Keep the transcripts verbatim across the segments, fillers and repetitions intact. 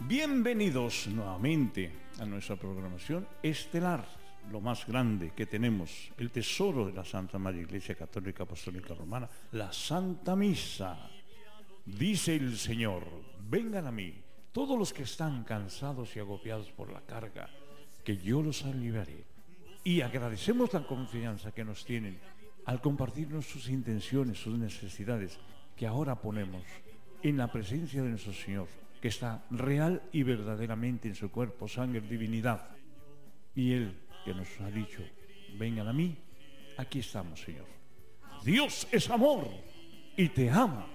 Bienvenidos nuevamente a nuestra programación estelar, lo más grande que tenemos, el tesoro de la Santa Madre Iglesia Católica Apostólica Romana, la Santa Misa. Dice el Señor: vengan a mí, todos los que están cansados y agobiados por la carga, que yo los aliviaré. Y agradecemos la confianza que nos tienen al compartirnos sus intenciones, sus necesidades, que ahora ponemos en la presencia de nuestro Señor, que está real y verdaderamente en su cuerpo, sangre, divinidad. Y Él, que nos ha dicho: vengan a mí, aquí estamos, Señor. Dios es amor y te ama.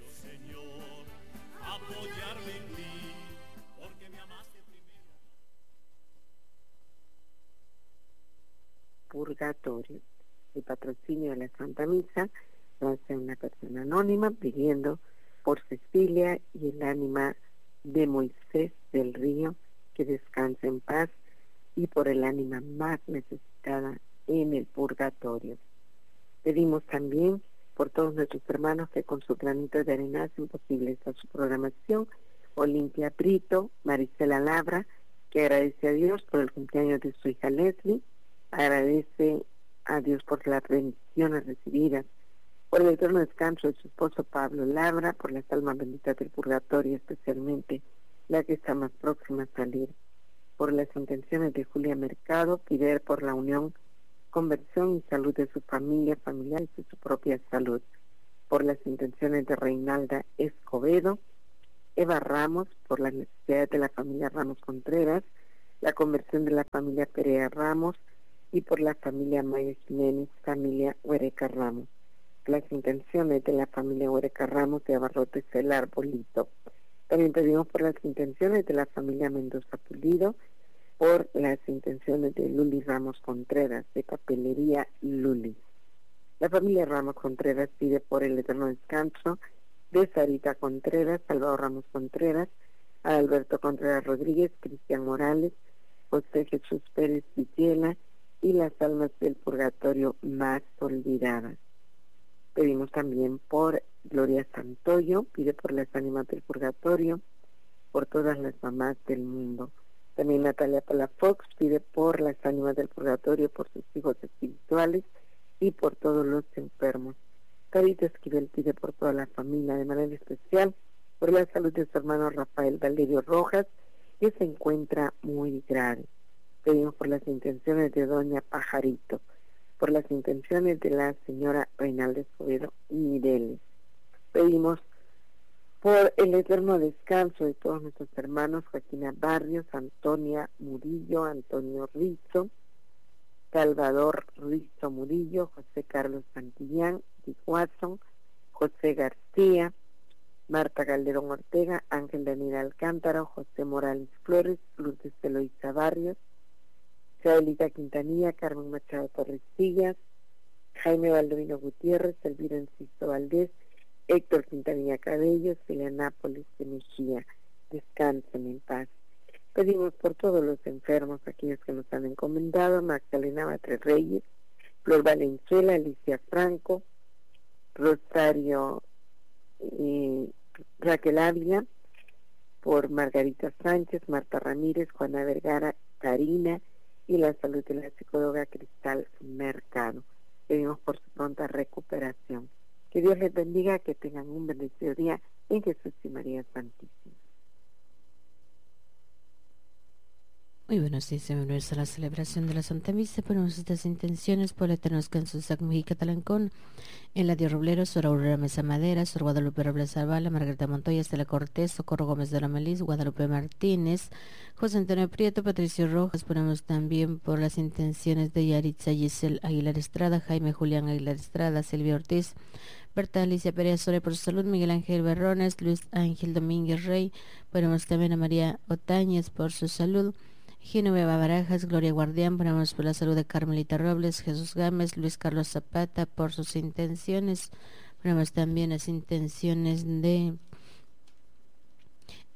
Purgatorio. El patrocinio de la Santa Misa lo hace una persona anónima pidiendo por Cecilia y el ánima de Moisés del Río, que descanse en paz, y por el ánima más necesitada en el purgatorio. Pedimos también por todos nuestros hermanos que con su granito de arena hacen posible esta su programación. Olimpia Brito, Marisela Labra, que agradece a Dios por el cumpleaños de su hija Leslie, agradece a Dios por las bendiciones recibidas, por el eterno descanso de su esposo Pablo Labra, por las almas benditas del purgatorio, especialmente la que está más próxima a salir, por las intenciones de Julia Mercado, pide por la unión, conversión y salud de su familia, familiares y su propia salud, por las intenciones de Reinalda Escobedo, Eva Ramos, por las necesidades de la familia Ramos Contreras, la conversión de la familia Perea Ramos, y por la familia Maya Jiménez, familia Huereca Ramos. Las intenciones de la familia Huereca Ramos de Abarrotes el Arbolito. También pedimos por las intenciones de la familia Mendoza Pulido, por las intenciones de Luli Ramos Contreras, de Papelería Luli. La familia Ramos Contreras pide por el eterno descanso de Sarita Contreras, Salvador Ramos Contreras, a Alberto Contreras Rodríguez, Cristian Morales, José Jesús Pérez Villela, y las almas del purgatorio más olvidadas. Pedimos también por Gloria Santoyo, pide por las ánimas del purgatorio, por todas las mamás del mundo. También Natalia Palafox pide por las ánimas del purgatorio, por sus hijos espirituales y por todos los enfermos. Carita Esquivel pide por toda la familia, de manera especial por la salud de su hermano Rafael Valerio Rojas, que se encuentra muy grave. Pedimos por las intenciones de doña Pajarito, por las intenciones de la señora Reinalda Escobedo y Mireles. Pedimos por el eterno descanso de todos nuestros hermanos Joaquina Barrios, Antonia Murillo, Antonio Rizzo, Salvador Rizzo Murillo, José Carlos Santillán, Dick Watson, José García, Marta Calderón Ortega, Ángel Daniel Alcántara, José Morales Flores, Lourdes Eloísa Barrios, Isabelita Quintanilla, Carmen Machado Torrecillas, Jaime Baldovino Gutiérrez, Elvira Enciso Valdés, Héctor Quintanilla Cabello, Celia Nápoles de Mejía. Descansen en paz. Pedimos por todos los enfermos, aquellos que nos han encomendado: Magdalena Batre Reyes, Flor Valenzuela, Alicia Franco, Rosario eh, Raquel Ávila, por Margarita Sánchez, Marta Ramírez, Juana Vergara, Karina, y la salud de la psicóloga Cristal Mercado. Pedimos por su pronta recuperación. Que Dios les bendiga, que tengan un bendecido día en Jesús y María Santísima. Muy buenos días, bienvenidos a la celebración de la Santa Misa. Ponemos estas intenciones por el eterno descanso de Isaac Mujica Talancón, Eladio Roblero, Sor Aurora Mesa Madera, Sor Guadalupe Robles Zavala, Margarita Montoya, Estela Cortés, Socorro Gómez de la Meliz, Guadalupe Martínez, José Antonio Prieto, Patricio Rojas. Ponemos también por las intenciones de Yaritza Giselle Aguilar Estrada, Jaime Julián Aguilar Estrada, Silvia Ortiz, Berta Alicia Pérez Sole por su salud, Miguel Ángel Berrones, Luis Ángel Domínguez Rey. Ponemos también a María Otañez por su salud, Genoveva Barajas, Gloria Guardián. Ponemos por la salud de Carmelita Robles, Jesús Gámez, Luis Carlos Zapata por sus intenciones. Ponemos también las intenciones de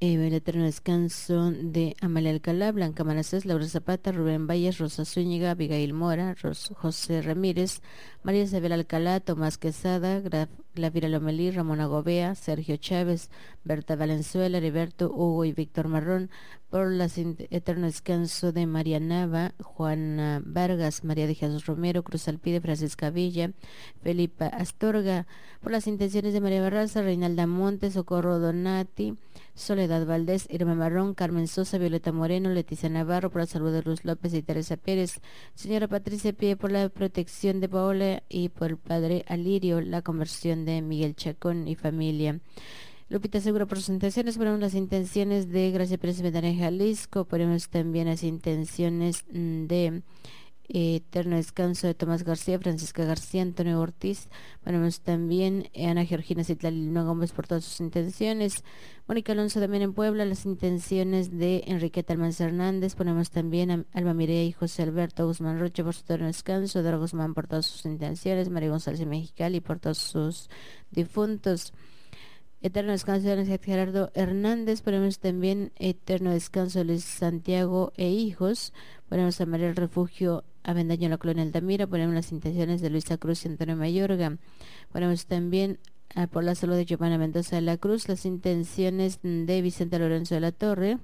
Eh, el eterno descanso de Amalia Alcalá, Blanca Manasés, Laura Zapata, Rubén Valles, Rosa Zúñiga, Abigail Mora, Ros José Ramírez, María Isabel Alcalá, Tomás Quesada, Graf Glavira Lomelí, Ramona Gobea, Sergio Chávez, Berta Valenzuela, Heriberto Hugo y Víctor Marrón, por el eterno descanso de María Nava, Juana Vargas, María de Jesús Romero, Cruz Alpide, Francisca Villa, Felipa Astorga, por las intenciones de María Barraza, Reinalda Montes, Socorro Donati, Soledad Valdés, Irma Marrón, Carmen Sosa, Violeta Moreno, Leticia Navarro, por la salud de Luz López y Teresa Pérez, señora Patricia Pie, por la protección de Paola y por el padre Alirio, la conversión de Miguel Chacón y familia. Lupita Segura por sus intenciones, ponemos las intenciones de Gracia Pérez Medana Jalisco, ponemos también las intenciones de eh, Eterno Descanso de Tomás García, Francisca García, Antonio Ortiz, ponemos también eh, Ana Georgina Citlali Gómez por todas sus intenciones, Mónica Alonso también en Puebla, las intenciones de Enriqueta Almanza Hernández, ponemos también a Alma Mireia y José Alberto Guzmán Rocha por su Eterno Descanso, Dora Guzmán por todas sus intenciones, María González de Mexicali por todos sus difuntos. Eterno Descanso de Gerardo Hernández, ponemos también Eterno Descanso de Luis Santiago e hijos, ponemos a María del Refugio Avendaño la Colonia Altamira, ponemos las intenciones de Luisa Cruz y Antonio Mayorga, ponemos también a por la salud de Giovanna Mendoza de la Cruz, las intenciones de Vicente Lorenzo de la Torre,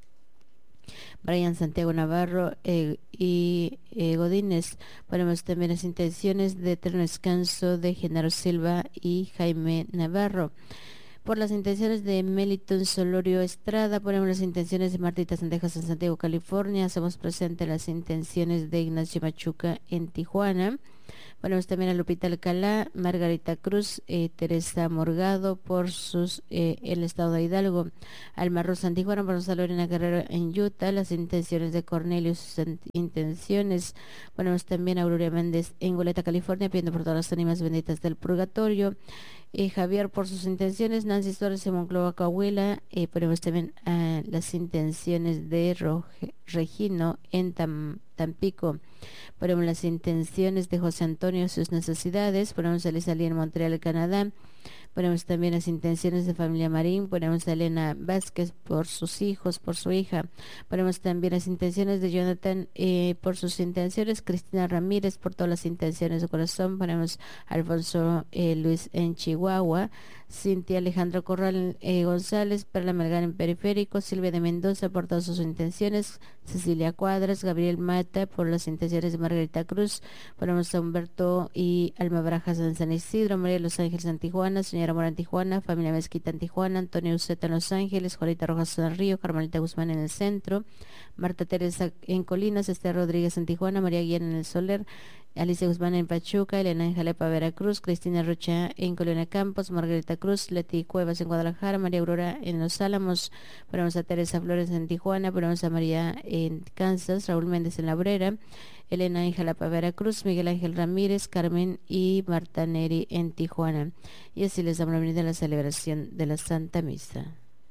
Brian Santiago Navarro eh, y eh, Godínez, ponemos también las intenciones de Eterno Descanso de Genaro Silva y Jaime Navarro. Por las intenciones de Meliton Solorio Estrada, ponemos las intenciones de Martita Sandejas en Santiago, California. Hacemos presente las intenciones de Ignacio Machuca en Tijuana. Ponemos también a Lupita Alcalá, Margarita Cruz, eh, Teresa Morgado por sus eh, el estado de Hidalgo, Alma Rosa en Tijuana, ponemos a Lorena Guerrero en Utah, las intenciones de Cornelio, sus intenciones. Ponemos también a Aurora Méndez en Goleta, California, pidiendo por todas las ánimas benditas del purgatorio. Eh, Javier por sus intenciones, Nancy Suárez en Monclova, Coahuila, eh, ponemos también a las intenciones de Roge, Regino en Tam, Tampico, ponemos las intenciones de José Antonio, sus necesidades, ponemos a Lisa Lee en Montreal, Canadá, ponemos también las intenciones de familia Marín, ponemos a Elena Vázquez por sus hijos, por su hija, ponemos también las intenciones de Jonathan eh, por sus intenciones, Cristina Ramírez por todas las intenciones de corazón, ponemos a Alfonso eh, Luis en Chihuahua, Cintia Alejandro Corral eh, González, Perla Melgar en Periférico, Silvia de Mendoza por todas sus intenciones, Cecilia Cuadras, Gabriel Mata por las intenciones de Margarita Cruz, ponemos a Humberto y Alma Barajas en San Isidro, María de los Ángeles en Tijuana, señora Mora en Tijuana, familia Mezquita en Tijuana, Antonio Uceta en Los Ángeles, Juanita Rojas en el Río, Carmelita Guzmán en el centro, Marta Teresa en Colinas, Esther Rodríguez en Tijuana, María Guillén en el Soler, Alicia Guzmán en Pachuca, Elena en Jalepa, Veracruz, Cristina Rocha en Colonia Campos, Margarita Cruz, Leti Cuevas en Guadalajara, María Aurora en Los Álamos, ponemos a Teresa Flores en Tijuana, ponemos a María en Kansas, Raúl Méndez en La Obrera, Elena en Jalapa, Veracruz, Miguel Ángel Ramírez, Carmen y Marta Neri en Tijuana. Y así les damos la bienvenida a la celebración de la Santa Misa.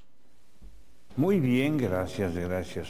Muy bien, gracias, gracias.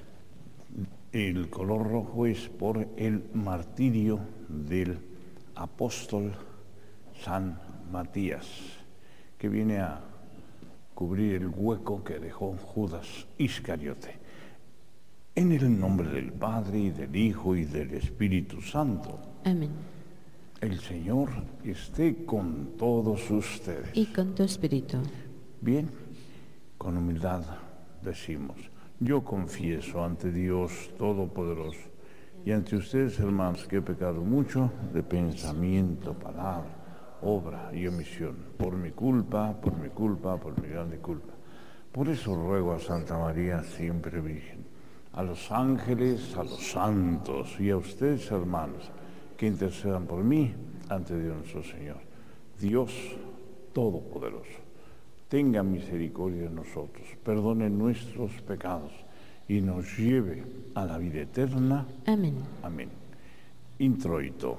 El color rojo es por el martirio del apóstol San Matías, que viene a cubrir el hueco que dejó Judas Iscariote. En el nombre del Padre, y del Hijo, y del Espíritu Santo. Amén. El Señor esté con todos ustedes. Y con tu espíritu. Bien, con humildad decimos: yo confieso ante Dios Todopoderoso y ante ustedes, hermanos, que he pecado mucho de pensamiento, palabra, obra y omisión, por mi culpa, por mi culpa, por mi grande culpa. Por eso ruego a Santa María, siempre Virgen, a los ángeles, a los santos y a ustedes, hermanos, que intercedan por mí ante Dios nuestro Señor. Dios Todopoderoso, tenga misericordia de nosotros, perdone nuestros pecados y nos lleve a la vida eterna. Amén. Amén. Introito.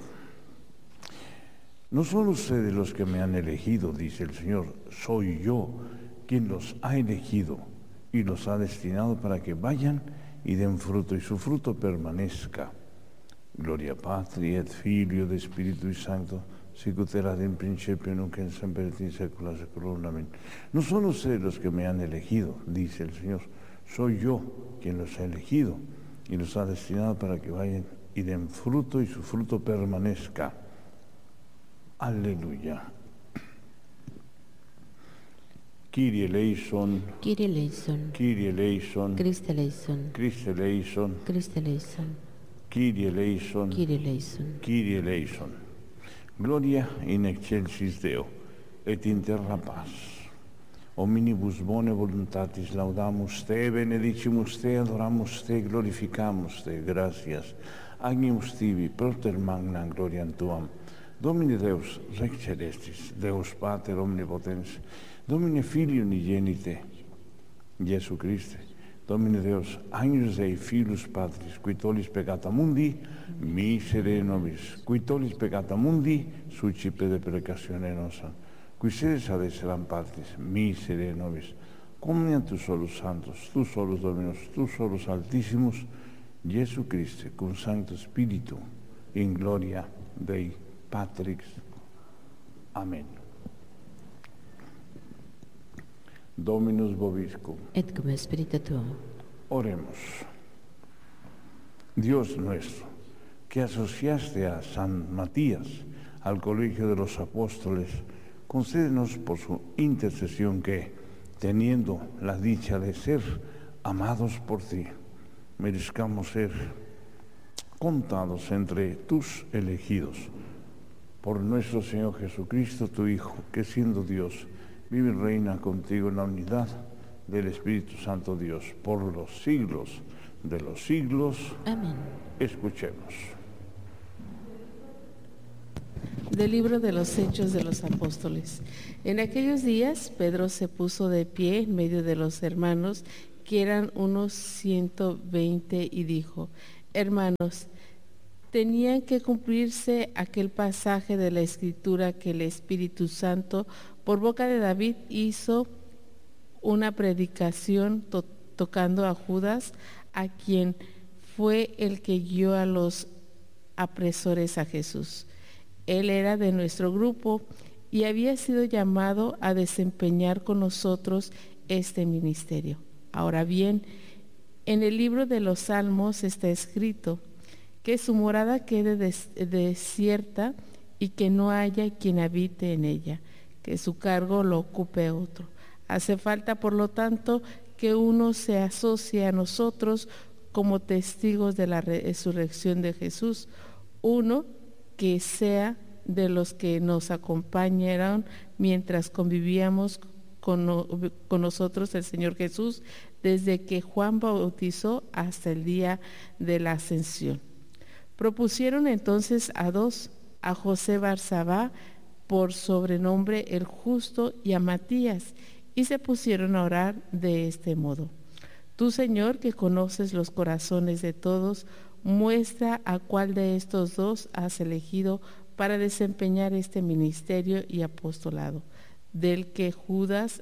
No son ustedes los que me han elegido, dice el Señor, soy yo quien los ha elegido y los ha destinado para que vayan y den fruto y su fruto permanezca. Gloria Patri et Filio et Spiritus Sancto, sicut erat in principio, nunc en semper et in saecula saeculorum. Amén. No son ustedes los que me han elegido, dice el Señor, soy yo quien los ha elegido y los ha destinado para que vayan y den fruto y su fruto permanezca. Aleluya. Kyrie eleison, Kyrie eleison, Kyrie eleison, Christe eleison, Christe eleison, Christe eleison, Kyrie eleison, Kyrie eleison. Kyrie eleison. Gloria in excelsis Deo, et in terra paz. Omnibus bone voluntatis laudamus Te, benedicimus Te, adoramus Te, glorificamus Te. Gracias. Agnimus tibi, propter magna gloriam Tuam. Domine Deus, Rex celestis, Deus Pater omnipotens, Domine Filii unigenite, Iesu Christe, Domine Deus, Agnus Dei, Filus Patris, qui tollis peccata mundi, miserere nobis, qui tollis peccata mundi, sucipe de precatione nostra, qui sedes ad esseram Patris, miserere nobis, communiam tu solus santos, tu solus Dominus, tu solus Altissimus, Iesu Christe, cum Sancto Spiritu, in gloria Dei Patrix. Amén. Dominus vobiscum. Et cum spiritu tuo. Oremos. Dios nuestro, que asociaste a San Matías al colegio de los apóstoles, concédenos por su intercesión que, teniendo la dicha de ser amados por ti, merezcamos ser contados entre tus elegidos. Por nuestro Señor Jesucristo, tu Hijo, que siendo Dios, vive y reina contigo en la unidad del Espíritu Santo Dios, por los siglos de los siglos. Amén. Escuchemos. Del libro de los Hechos de los Apóstoles. En aquellos días, Pedro se puso de pie en medio de los hermanos, que eran unos ciento veinte, y dijo: Hermanos, tenían que cumplirse aquel pasaje de la Escritura que el Espíritu Santo, por boca de David, hizo una predicación to- tocando a Judas, a quien fue el que guió a los apresores a Jesús. Él era de nuestro grupo y había sido llamado a desempeñar con nosotros este ministerio. Ahora bien, en el libro de los Salmos está escrito que su morada quede des- desierta y que no haya quien habite en ella, que su cargo lo ocupe otro. Hace falta, por lo tanto, que uno se asocie a nosotros como testigos de la resurrección de Jesús, uno que sea de los que nos acompañaron mientras convivíamos con, no, con nosotros el Señor Jesús, desde que Juan bautizó hasta el día de la ascensión. Propusieron entonces a dos, a José Barsabá, por sobrenombre el Justo, y a Matías, y se pusieron a orar de este modo: Tú, Señor, que conoces los corazones de todos, muestra a cuál de estos dos has elegido para desempeñar este ministerio y apostolado, del que Judas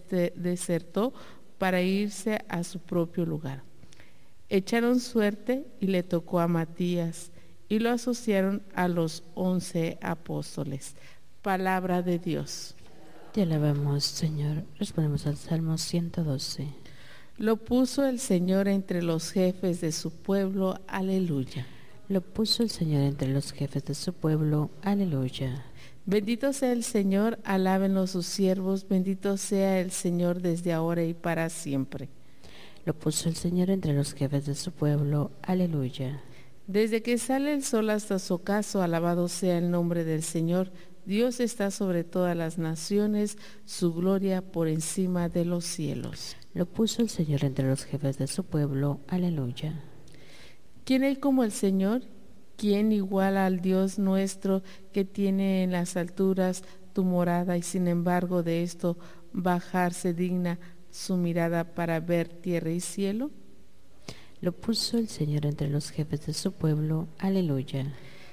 desertó para irse a su propio lugar. Echaron suerte y le tocó a Matías, y lo asociaron a los once apóstoles. Palabra de Dios. Te alabamos, Señor. Respondemos al Salmo ciento doce. Lo puso el Señor entre los jefes de su pueblo. Aleluya. Lo puso el Señor entre los jefes de su pueblo. Aleluya. Bendito sea el Señor, alábenlo sus siervos, bendito sea el Señor desde ahora y para siempre. Lo puso el Señor entre los jefes de su pueblo. Aleluya. Desde que sale el sol hasta su ocaso, alabado sea el nombre del Señor. Dios está sobre todas las naciones, su gloria por encima de los cielos. Lo puso el Señor entre los jefes de su pueblo. Aleluya. ¿Quién hay como el Señor? ¿Quién iguala al Dios nuestro, que tiene en las alturas tu morada y sin embargo de esto bajarse digna su mirada para ver tierra y cielo? Lo puso el Señor entre los jefes de su pueblo. Aleluya.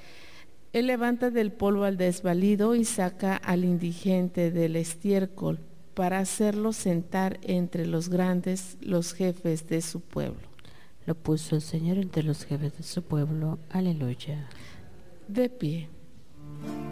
Él levanta del polvo al desvalido y saca al indigente del estiércol para hacerlo sentar entre los grandes, los jefes de su pueblo. Lo puso el Señor entre los jefes de su pueblo. Aleluya. De pie.